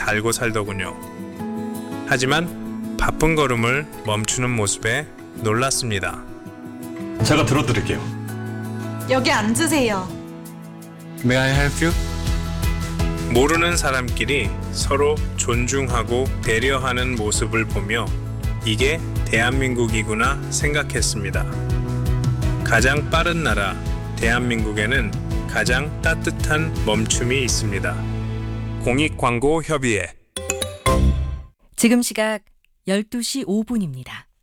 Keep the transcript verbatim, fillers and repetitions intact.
달고 살더군요. 하지만 바쁜 걸음을 멈추는 모습에 놀랐습니다. 제가 들어드릴게요. 여기 앉으세요. May I help you? 모르는 사람끼리 서로 존중하고 배려하는 모습을 보며 이게 대한민국이구나 생각했습니다. 가장 빠른 나라 대한민국에는 가장 따뜻한 멈춤이 있습니다. 공익광고협의회. 지금 시각 열두 시 오 분입니다.